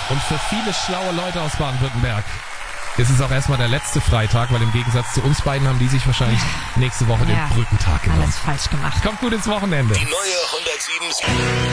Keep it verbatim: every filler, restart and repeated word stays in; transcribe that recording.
Und für viele schlaue Leute aus Baden-Württemberg ist es auch erstmal der letzte Freitag, weil im Gegensatz zu uns beiden haben die sich wahrscheinlich nächste Woche Ja, den Brückentag genommen. alles falsch gemacht. Kommt gut ins Wochenende. Die neue hundertsieben Komma sieben